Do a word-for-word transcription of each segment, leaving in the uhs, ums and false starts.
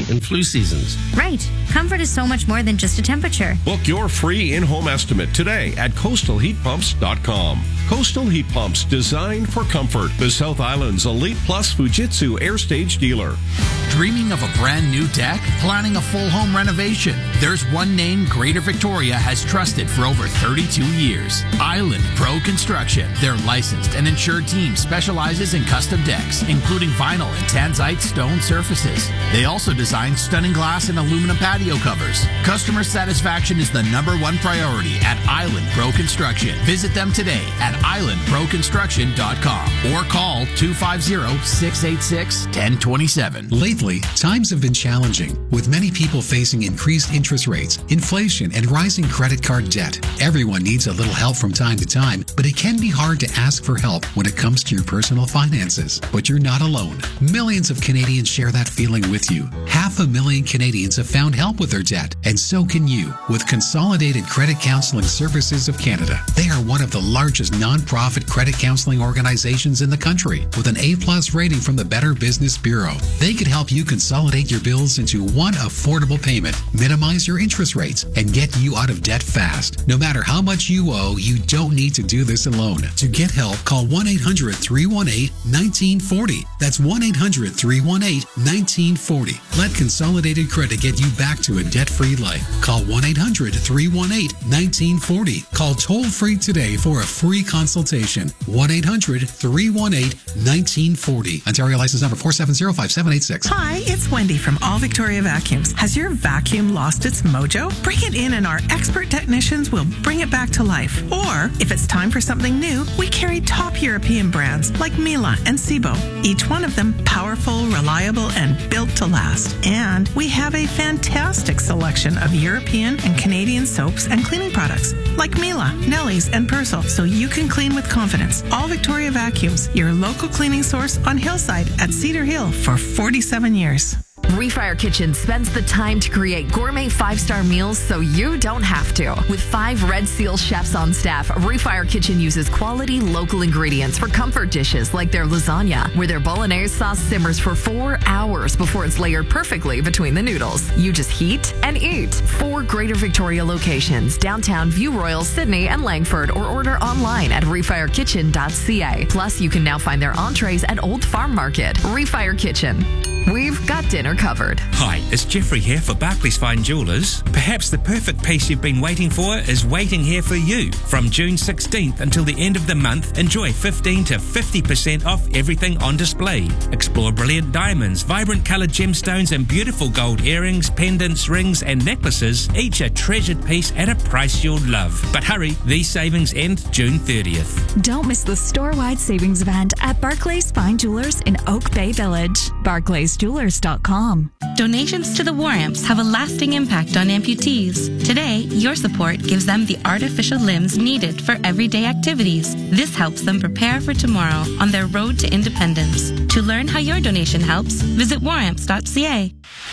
and flu seasons. Right. Comfort is so much more than just a temperature. Book your free in-home estimate today at coastal heat pumps dot com. Coastal Heat Pumps, designed for comfort. The South Island's Elite Plus Fujitsu Air Stage dealer. Dreaming of a brand new deck? Planning a full home renovation? There's one name Greater Victoria has trusted for over thirty-two years. Island Pro Construction. Their licensed and insured team specializes in custom decks, including vinyl and tanzite stone surfaces. They also design stunning glass and aluminum patio covers. Customer satisfaction is the number one priority at Island Pro Construction. Visit them today at island pro construction dot com or call two five zero, six eight six, one zero two seven. Lately, times have been challenging, with many people facing increased interest rates, inflation, and rising credit card debt. Everyone needs a little help from time to time, but it can be hard to ask for help when it comes to your personal finances. But you're not alone. Millions of Canadians share that feeling with you. Half a million Canadians have found help with their debt, and so can you with Consolidated Credit Counseling Services of Canada. They are one of the largest non-profit credit counseling organizations in the country, with an A-plus rating from the Better Business Bureau. They could help you consolidate your bills into one affordable payment, minimize your interest rates, and get you out of debt fast. No matter how much you owe, you don't need to do this alone. To get help, call one eight hundred, three one eight, one nine four zero. That's one eight hundred, three one eight, one nine four zero. Let Consolidated Credit get you back to a debt-free life. Call one eight hundred, three one eight, one nine four zero. Call toll-free today for a free consultation. one eight hundred, three one eight, one nine four zero. Ontario license number four seven zero, five seven eight six. Hi, it's Wendy from All Victoria Vacuums. Has your vacuum lost its mojo? Bring it in and our expert technicians will bring it back to life. Or, if it's time for something new, we carry top European brands like Miele and Sebo. Each one of them powerful, reliable, and built to last. And we have a fantastic selection of European and Canadian soaps and cleaning products like Miele, Nelly's, and Persil, so you can clean with confidence. All Victoria Vacuums, your local cleaning source on Hillside at Cedar Hill for forty-seven years. Refire Kitchen spends the time to create gourmet five-star meals so you don't have to. With five Red Seal chefs on staff, Refire Kitchen uses quality local ingredients for comfort dishes like their lasagna, where their bolognese sauce simmers for four hours before it's layered perfectly between the noodles. You just heat and eat. Four Greater Victoria locations, downtown, View Royal, Sydney, and Langford, or order online at refire kitchen dot c a. Plus, you can now find their entrees at Old Farm Market. Refire Kitchen. We've got dinner covered. Hi, it's Jeffrey here for Barclays Fine Jewellers. Perhaps the perfect piece you've been waiting for is waiting here for you. From June sixteenth until the end of the month, enjoy fifteen to fifty percent off everything on display. Explore brilliant diamonds, vibrant coloured gemstones, and beautiful gold earrings, pendants, rings, and necklaces, each a treasured piece at a price you'll love. But hurry, these savings end June thirtieth. Don't miss the store-wide savings event at Barclays Fine Jewellers in Oak Bay Village. Barclays Jewellers dot com. Donations to the War Amps have a lasting impact on amputees. Today, your support gives them the artificial limbs needed for everyday activities. This helps them prepare for tomorrow on their road to independence. To learn how your donation helps, visit war amps dot c a.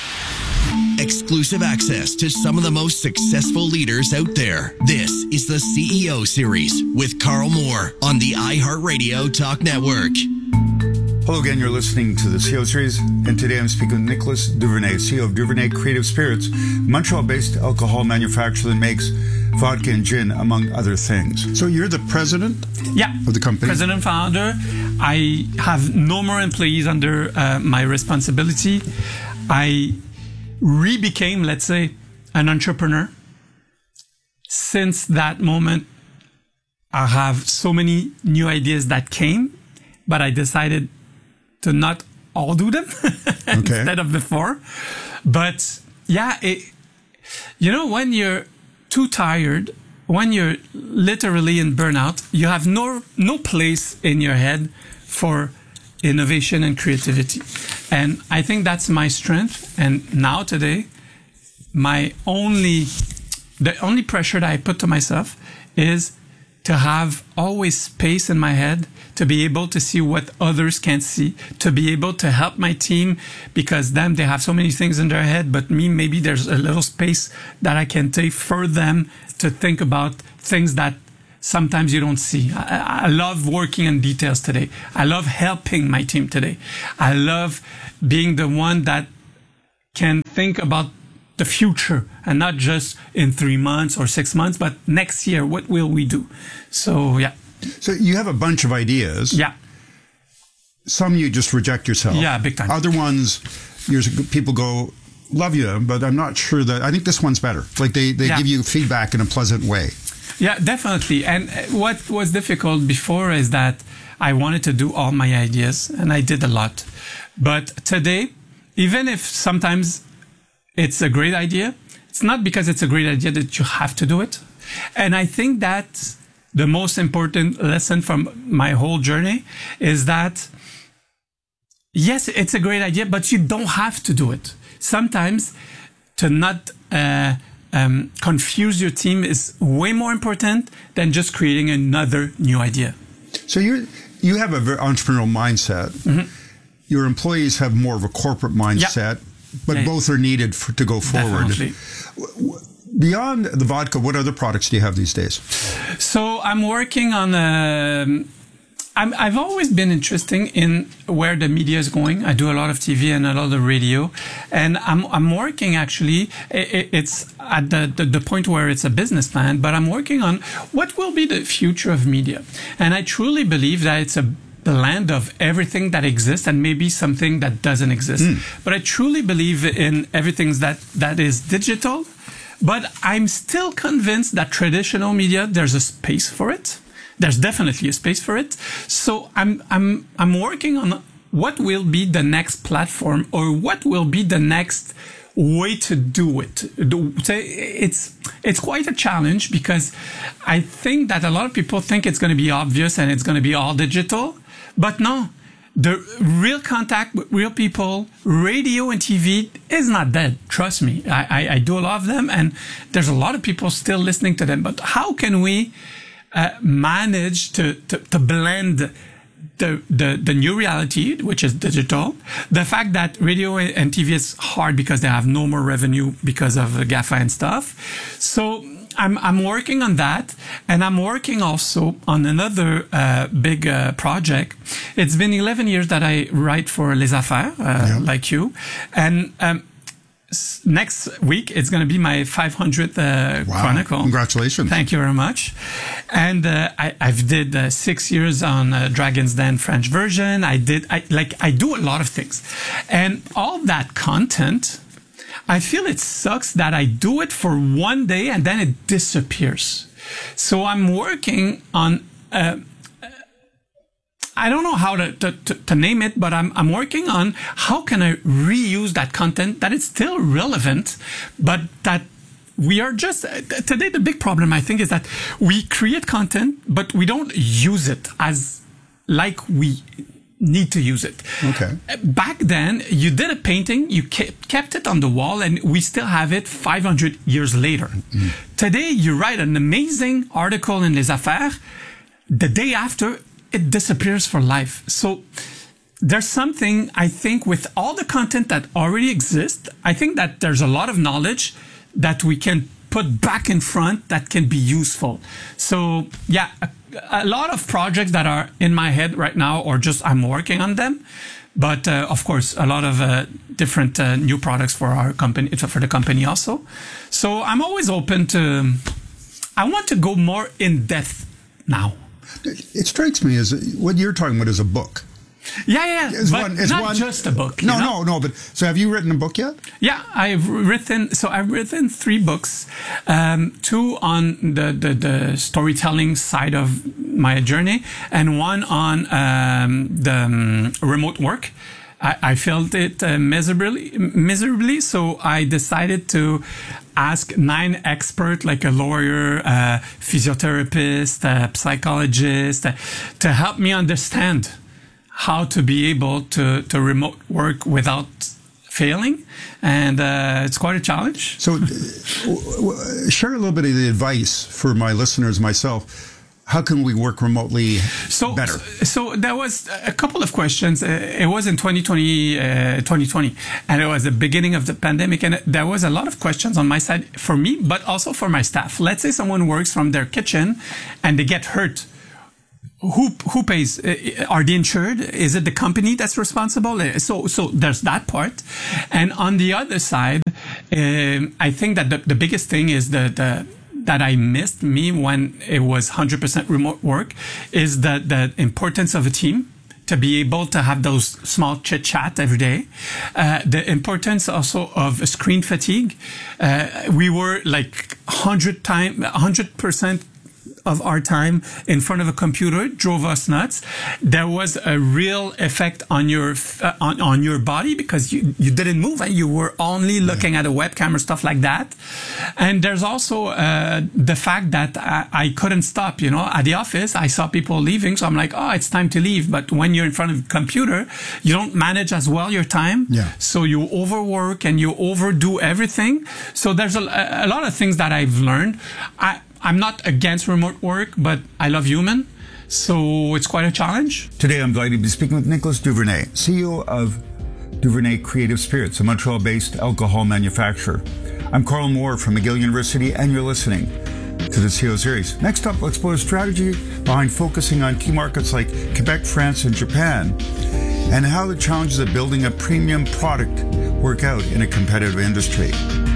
Exclusive access to some of the most successful leaders out there. This is the C E O Series with Carl Moore on the iHeartRadio Talk Network. Hello again, you're listening to the C E O Series, and today I'm speaking with Nicholas Duvernay, C E O of Duvernay Creative Spirits, Montreal-based alcohol manufacturer that makes vodka and gin, among other things. So you're the president yeah, of the company? President and founder. I have no more employees under uh, my responsibility. I re-became, let's say, an entrepreneur. Since that moment, I have so many new ideas that came, but I decided to not all do them okay. instead of before. But yeah, it, you know, when you're too tired, when you're literally in burnout, you have no no place in your head for innovation and creativity. And I think that's my strength. And now today, my only, the only pressure that I put to myself is to have always space in my head to be able to see what others can't see, to be able to help my team, because them, they have so many things in their head, but me, maybe there's a little space that I can take for them to think about things that sometimes you don't see. I, I love working in details today. I love helping my team today. I love being the one that can think about the future and not just in three months or six months, but next year, what will we do? So, yeah. So you have a bunch of ideas. Yeah. Some you just reject yourself. Yeah, big time. Other ones, you're, people go, love you, but I'm not sure that, I think this one's better. Like they, they yeah. give you feedback in a pleasant way. Yeah, definitely. And what was difficult before is that I wanted to do all my ideas, and I did a lot. But today, even if sometimes it's a great idea, it's not because it's a great idea that you have to do it. And I think that the most important lesson from my whole journey is that, yes, it's a great idea, but you don't have to do it. Sometimes to not uh, um, confuse your team is way more important than just creating another new idea. So you you have a very entrepreneurial mindset. Mm-hmm. Your employees have more of a corporate mindset. Yeah. But yeah. both are needed for, to go forward. Definitely. Beyond the vodka, what other products do you have these days? So I'm working on. Um, I'm, I've always been interested in where the media is going. I do a lot of T V and a lot of radio, and I'm I'm working actually. It, it's at the, the the point where it's a business plan, but I'm working on what will be the future of media, and I truly believe that it's a blend of everything that exists and maybe something that doesn't exist. Mm. But I truly believe in everything that, that is digital. But I'm still convinced that traditional media, there's a space for it. There's definitely a space for it. So I'm, I'm, I'm working on what will be the next platform or what will be the next way to do it. It's, it's quite a challenge because I think that a lot of people think it's going to be obvious and it's going to be all digital. But no, the real contact with real people, radio and T V is not dead. Trust me. I, I, I do a lot of them and there's a lot of people still listening to them. But how can we uh, manage to, to, to blend the, the, the new reality, which is digital, the fact that radio and T V is hard because they have no more revenue because of GAFA and stuff. So I'm, I'm working on that, and I'm working also on another uh, big uh, project. It's been eleven years that I write for Les Affaires, uh, yeah. like you, and um, s- next week it's going to be my five hundredth uh, wow. Chronicle. Congratulations! Thank you very much. And uh, I, I've did uh, six years on uh, Dragon's Den French version. I did I, like I do a lot of things, and all that content. I feel it sucks that I do it for one day and then it disappears. So I'm working on, uh, I don't know how to, to, to name it, but I'm, I'm working on how can I reuse that content that is still relevant, but that we are just, today the big problem I think is that we create content, but we don't use it as like we need to use it. Okay. Back then, you did a painting, you kept it on the wall, and we still have it five hundred years later. Mm-hmm. Today, you write an amazing article in Les Affaires. The day after, it disappears for life. So there's something, I think, with all the content that already exists, I think that there's a lot of knowledge that we can put back in front that can be useful. So, yeah, a, a lot of projects that are in my head right now, or just I'm working on them. But, uh, of course, a lot of uh, different uh, new products for our company, for the company also. So I'm always open to, I want to go more in depth now. It strikes me as what you're talking about is a book. Yeah, yeah, it's but one, it's not one, just a book. No, you know? no, no. But so, have you written a book yet? Yeah, I've written. So I've written three books, um, two on the, the the storytelling side of my journey, and one on um, the um, remote work. I, I felt it uh, miserably, miserably, so I decided to ask nine experts, like a lawyer, uh, physiotherapist, a psychologist, uh, to help me understand how to be able to, to remote work without failing. And uh, it's quite a challenge. So uh, share a little bit of the advice for my listeners, myself. How can we work remotely so, better? So there was a couple of questions. It was in twenty twenty, uh, twenty twenty, and it was the beginning of the pandemic. And there was a lot of questions on my side for me, but also for my staff. Let's say someone works from their kitchen and they get hurt. who who pays? Are they insured? Is it the company that's responsible? So so there's that part, and on the other side, um, I think that the, the biggest thing is the the that I missed me when it was one hundred percent remote work is the the importance of a team. To be able to have those small chit chat every day, uh, the importance also of screen fatigue. Uh, we were like hundred time, hundred percent of our time in front of a computer drove us nuts. There was a real effect on your uh, on on your body because you you didn't move and you were only looking yeah. at a webcam or stuff like that. And there's also uh, the fact that I, I couldn't stop. You know, at the office I saw people leaving, so I'm like, oh, it's time to leave. But when you're in front of a computer, you don't manage as well your time. Yeah. So you overwork and you overdo everything. So there's a, a lot of things that I've learned. I. I'm not against remote work, but I love human, so it's quite a challenge. Today, I'm delighted to be speaking with Nicholas Duvernay, C E O of Duvernay Creative Spirits, a Montreal-based alcohol manufacturer. I'm Carl Moore from McGill University, and you're listening to the C E O Series. Next up, let's explore strategy behind focusing on key markets like Quebec, France, and Japan, and how the challenges of building a premium product work out in a competitive industry.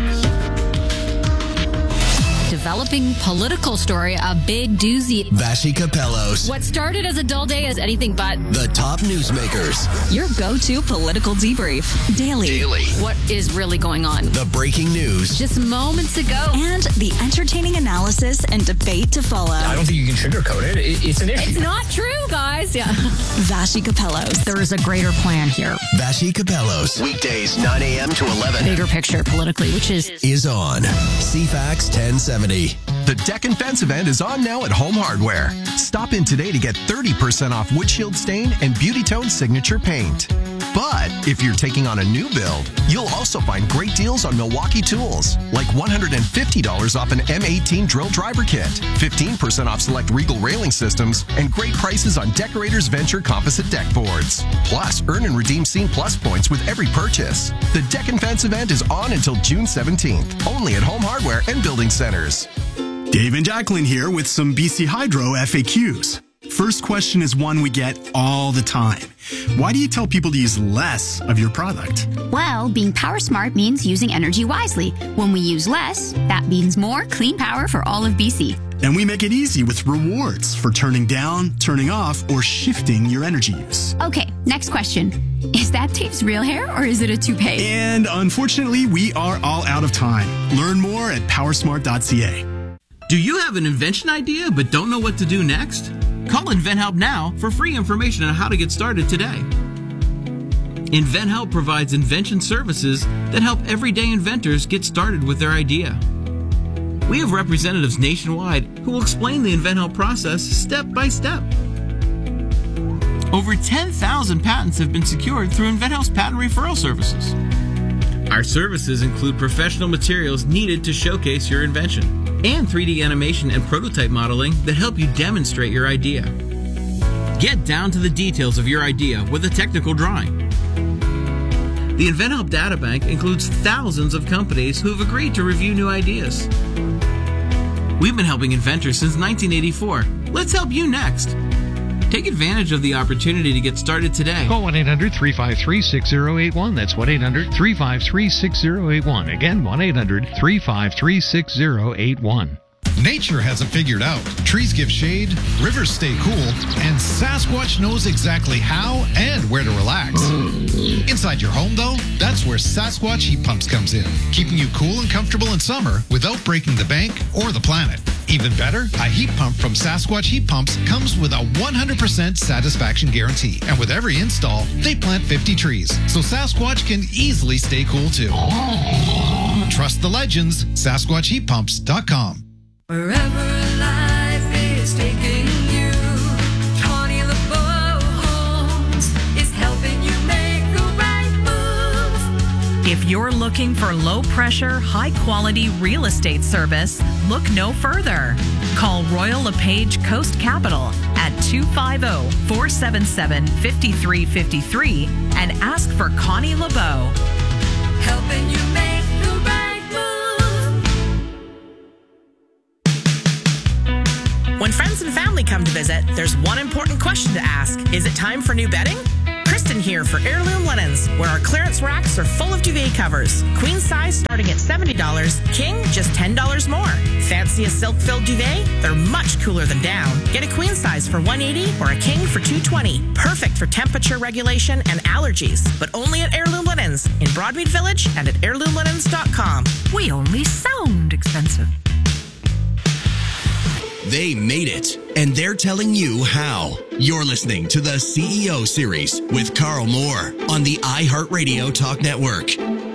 Developing political story, a big doozy. Vassy Capellos. What started as a dull day is anything but the top newsmakers. Your go-to political debrief. Daily. Daily. What is really going on? The breaking news. Just moments ago. And the entertaining analysis and debate to follow. I don't think you can sugarcoat it. It's an issue. It's not true, guys. Yeah. Vassy Capellos. There is a greater plan here. Vassy Capellos. Weekdays, nine a.m. to eleven. Bigger picture politically, which is... Is on. C FAX ten seventy. The Deck and Fence event is on now at Home Hardware. Stop in today to get thirty percent off windshield stain and Beauty Tone signature paint. But if you're taking on a new build, you'll also find great deals on Milwaukee tools, like one hundred fifty dollars off an M eighteen drill driver kit, fifteen percent off select Regal railing systems, and great prices on Decorators Venture composite deck boards. Plus, earn and redeem Scene Plus points with every purchase. The Deck and Fence event is on until June seventeenth, only at Home Hardware and Building Centers. Dave and Jacqueline here with some B C Hydro F A Qs. First question is one we get all the time. Why do you tell people to use less of your product? Well, being power smart means using energy wisely. When we use less, that means more clean power for all of B C. And we make it easy with rewards for turning down, turning off, or shifting your energy use. Okay, next question. Is that Dave's real hair or is it a toupee? And unfortunately, we are all out of time. Learn more at powersmart dot c a. Do you have an invention idea but don't know what to do next? Call InventHelp now for free information on how to get started today. InventHelp provides invention services that help everyday inventors get started with their idea. We have representatives nationwide who will explain the InventHelp process step by step. Over ten thousand patents have been secured through InventHelp's patent referral services. Our services include professional materials needed to showcase your invention, and three D animation and prototype modeling that help you demonstrate your idea. Get down to the details of your idea with a technical drawing. The InventHelp Databank includes thousands of companies who have agreed to review new ideas. We've been helping inventors since nineteen eighty-four. Let's help you next. Take advantage of the opportunity to get started today. Call one eight hundred three five three six zero eight one. That's one eight hundred three five three six zero eight one. Again, one eight hundred three five three six zero eight one. Nature has it figured out. Trees give shade, rivers stay cool, and Sasquatch knows exactly how and where to relax. Inside your home, though, that's where Sasquatch Heat Pumps comes in, keeping you cool and comfortable in summer without breaking the bank or the planet. Even better, a heat pump from Sasquatch Heat Pumps comes with a one hundred percent satisfaction guarantee. And with every install, they plant fifty trees, so Sasquatch can easily stay cool too. Trust the legends, Sasquatch Heat Pumps dot com. Wherever life is taking you, Connie LeBeau Homes is helping you make the right move. If you're looking for low-pressure, high-quality real estate service, look no further. Call Royal LePage Coast Capital at two five zero, four seven seven, five three five three and ask for Connie LeBeau. Helping you make the right move. When friends and family come come to visit, there's one important question to ask. Is it time for new bedding? Kristen here for Heirloom Linens, where our clearance racks are full of duvet covers. Queen size starting at seventy dollars, king just ten dollars more. Fancy a silk-filled duvet? They're much cooler than down. Get a queen size for one hundred eighty dollars or a king for two hundred twenty dollars. Perfect for temperature regulation and allergies, but only at Heirloom Linens in Broadmead Village and at heirloom linens dot com. We only sound expensive. They made it, and they're telling you how. You're listening to the C E O Series with Carl Moore on the iHeartRadio Talk Network.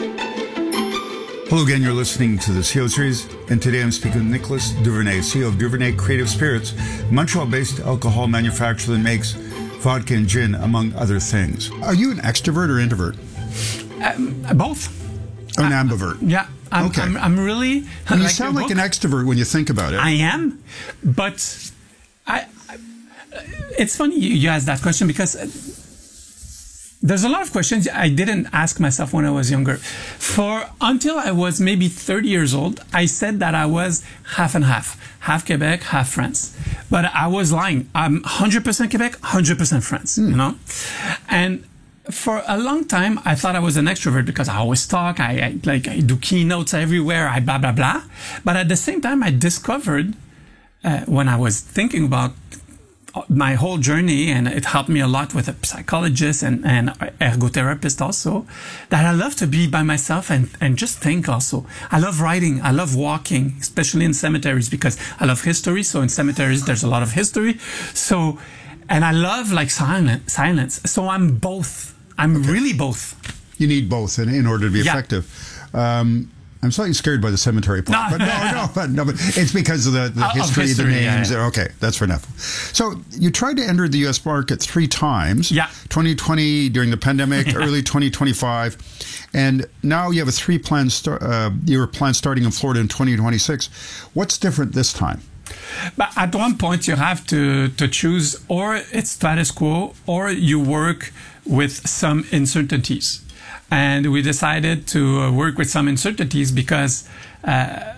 Hello again, you're listening to the C E O Series, and today I'm speaking with Nicholas Duvernay, C E O of Duvernay Creative Spirits, Montreal-based alcohol manufacturer that makes vodka and gin, among other things. Are you an extrovert or introvert? Um, both. An ambivert? Yeah. I'm, okay. I'm, I'm really... Well, you like sound like an extrovert when you think about it. I am, but I, I it's funny you, you asked that question because there's a lot of questions I didn't ask myself when I was younger. For until I was maybe thirty years old, I said that I was half and half. Half Quebec, half France. But I was lying. I'm one hundred percent Quebec, one hundred percent France, mm. you know? And for a long time, I thought I was an extrovert because I always talk, I, I like I do keynotes everywhere, I blah, blah, blah. But at the same time, I discovered uh, when I was thinking about my whole journey, and it helped me a lot with a psychologist and, and ergotherapist also, that I love to be by myself and, and just think also. I love writing. I love walking, especially in cemeteries because I love history. So in cemeteries, there's a lot of history. So, and I love like silent, silence. So I'm both. I'm okay. really both. You need both in, in order to be yeah. effective. Um, I'm slightly scared by the cemetery part, no. but no, no, but no, but it's because of the, the history, history, the names. Yeah, yeah. Okay, that's fair enough. So you tried to enter the U S market three times. Yeah. twenty twenty during the pandemic, early twenty twenty-five, and now you have a three plan. Start, uh, your plan starting in Florida in twenty twenty-six. What's different this time? But at one point, you have to, to choose, or it's status quo, or you work with some uncertainties. And we decided to work with some uncertainties because, uh,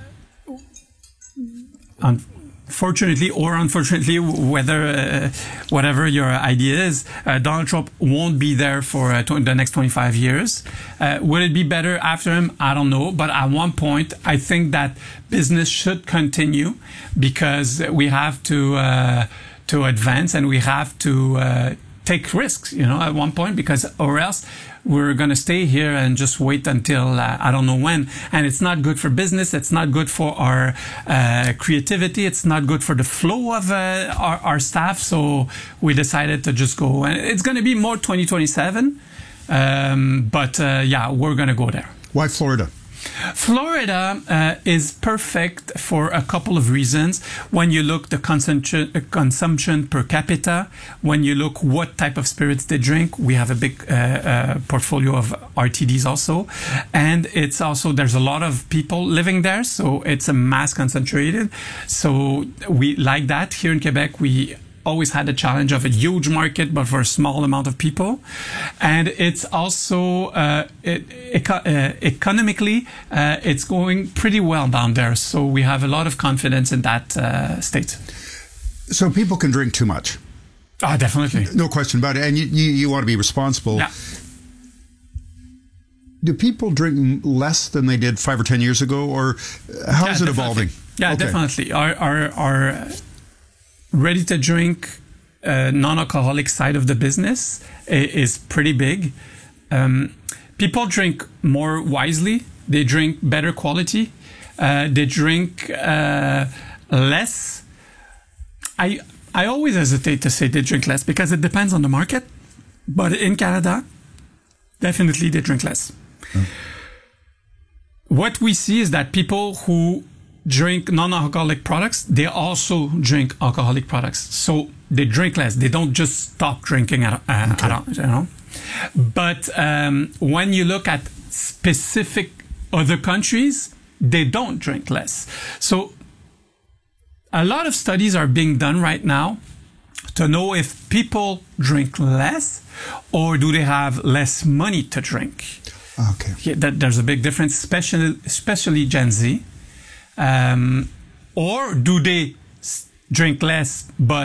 unfortunately or unfortunately, whether uh, whatever your idea is, uh, Donald Trump won't be there for uh, tw- the next twenty-five years. Uh, will it be better after him? I don't know. But at one point, I think that business should continue because we have to uh, to advance and we have to uh, take risks. You know, at one point, because or else we're going to stay here and just wait until uh, I don't know when. And it's not good for business. It's not good for our uh, creativity. It's not good for the flow of uh, our, our staff. So we decided to just go. And it's going to be more twenty twenty-seven. Um, but uh, yeah, we're going to go there. Why Florida? Florida uh, is perfect for a couple of reasons. When you look the consumption, uh, consumption per capita, when you look what type of spirits they drink, we have a big uh, uh, portfolio of R T Ds also. And it's also, there's a lot of people living there, so it's a mass concentrated. So we like that. Here in Quebec, we always had the challenge of a huge market, but for a small amount of people. And it's also, uh, it, eco- uh, economically, uh, it's going pretty well down there. So we have a lot of confidence in that uh, state. So people can drink too much. Oh, definitely. No question about it. And you, you, you want to be responsible. Yeah. Do people drink less than they did five or ten years ago? Or how yeah, is it definitely. evolving? Yeah, okay. Definitely. Our, our, our ready-to-drink uh, non-alcoholic side of the business is pretty big. Um, people drink more wisely. They drink better quality. Uh, they drink uh, less. I I always hesitate to say they drink less because it depends on the market. But in Canada, definitely they drink less. Mm. What we see is that people who drink non-alcoholic products, they also drink alcoholic products. So they drink less. They don't just stop drinking at, uh, okay. at all, you know. But um, when you look at specific other countries, they don't drink less. So a lot of studies are being done right now to know if people drink less or do they have less money to drink. Okay. Yeah, that, there's a big difference, especially, especially Gen Z. Um, or do they drink less but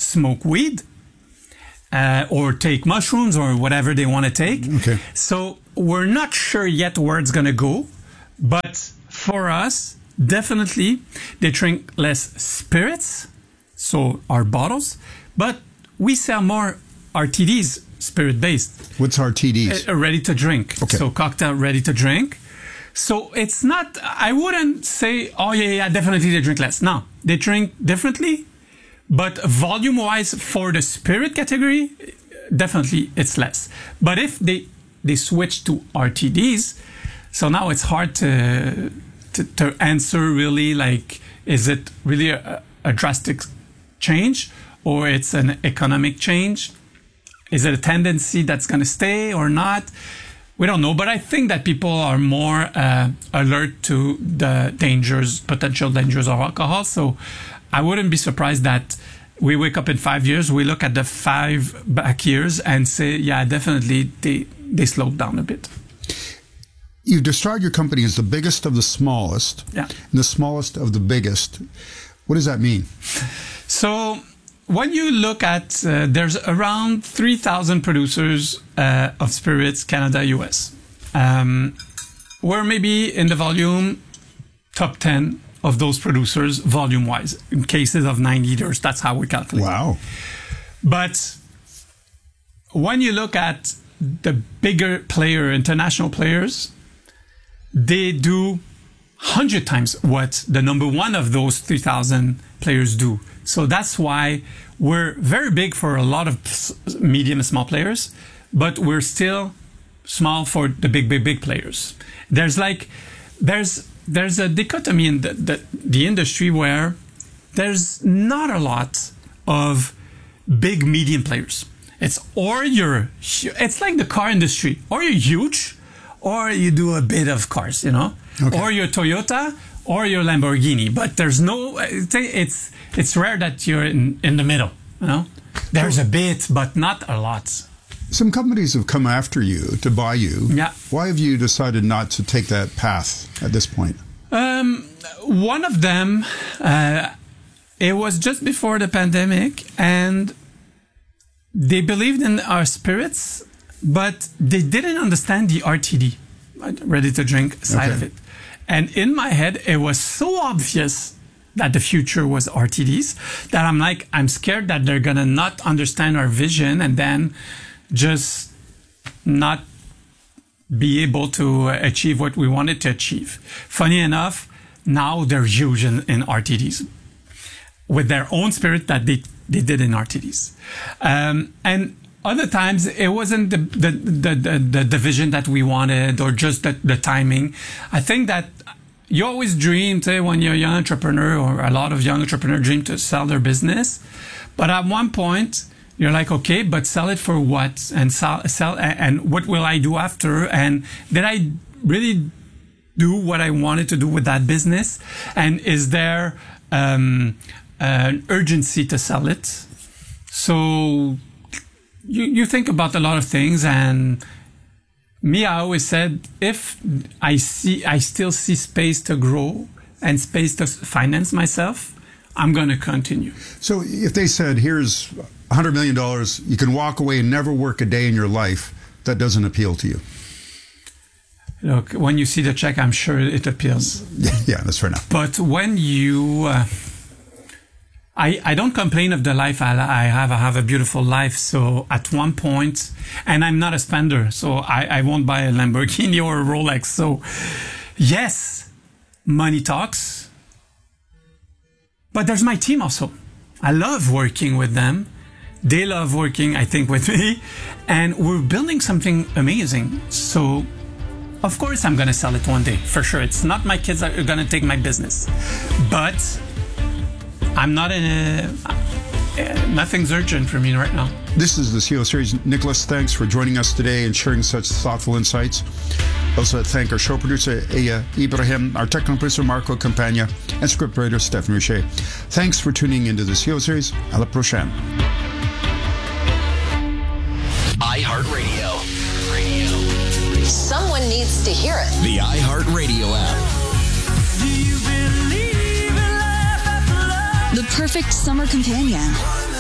smoke weed uh, or take mushrooms or whatever they want to take. Okay. So we're not sure yet where it's going to go. But for us, definitely, they drink less spirits, so our bottles, but we sell more R T Ds, spirit-based. What's R T Ds? Uh, ready to drink. Okay. So cocktail ready to drink. So it's not, I wouldn't say, oh yeah, yeah, definitely they drink less. No, they drink differently, but volume-wise for the spirit category, definitely it's less. But if they, they switch to R T Ds, so now it's hard to, to, to answer really, like, is it really a, a drastic change or it's an economic change? Is it a tendency that's going to stay or not? We don't know, but I think that people are more uh, alert to the dangers, potential dangers of alcohol. So I wouldn't be surprised that we wake up in five years, we look at the five back years and say, yeah, definitely they, they slowed down a bit. You've described your company as the biggest of the smallest, yeah, and the smallest of the biggest. What does that mean? So when you look at, uh, there's around three thousand producers uh, of spirits, Canada, U S. Um, we're maybe in the volume top ten of those producers, volume-wise, in cases of nine liters. That's how we calculate. Wow. But when you look at the bigger player, international players, they do one hundred times what the number one of those three thousand players do. So that's why we're very big for a lot of medium and small players, but we're still small for the big, big, big players. There's like, there's there's a dichotomy in the, the, the industry where there's not a lot of big, medium players. It's or you're, it's like the car industry, or you're huge, or you do a bit of cars, you know, okay. Or you're Toyota, or you're Lamborghini. But there's no, it's it's rare that you're in, in the middle, you know. There's a bit, but not a lot. Some companies have come after you to buy you. Yeah. Why have you decided not to take that path at this point? Um, one of them, uh, it was just before the pandemic, and they believed in our spirits, but they didn't understand the R T D, ready to drink side Okay. of it. And in my head, it was so obvious that the future was R T Ds that I'm like, I'm scared that they're going to not understand our vision and then just not be able to achieve what we wanted to achieve. Funny enough, now they're huge in, in R T Ds with their own spirit that they, they did in R T Ds. Um, and other times it wasn't the, the, the, the, the, the vision that we wanted or just the, the timing. I think that you always dream, say, when you're a young entrepreneur, or a lot of young entrepreneurs dream to sell their business. But at one point, you're like, okay, but sell it for what? And sell, sell, and what will I do after? And did I really do what I wanted to do with that business? And is there um, an urgency to sell it? So you, you think about a lot of things, and me, I always said, if I see, I still see space to grow and space to finance myself, I'm going to continue. So if they said, here's one hundred million dollars, you can walk away and never work a day in your life, that doesn't appeal to you? Look, when you see the check, I'm sure it appeals. Yeah, that's fair enough. But when you, uh, I, I don't complain of the life I, I have. I have a beautiful life. So at one point, and I'm not a spender, so I, I won't buy a Lamborghini or a Rolex. So yes, money talks. But there's my team also. I love working with them. They love working, I think, with me. And we're building something amazing. So of course I'm going to sell it one day, for sure. It's not my kids that are going to take my business. But I'm not in a... Uh, nothing's urgent for me right now. This is the C E O Series. Nicholas, thanks for joining us today and sharing such thoughtful insights. Also, thank our show producer, Aya Ibrahim, our technical producer, Marco Campagna, and scriptwriter, Stephen Richer. Thanks for tuning into the C E O Series. À la prochaine. iHeartRadio. Someone needs to hear it. The iHeartRadio app. The perfect summer companion.